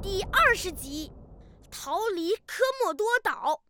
第20集，逃离科莫多岛。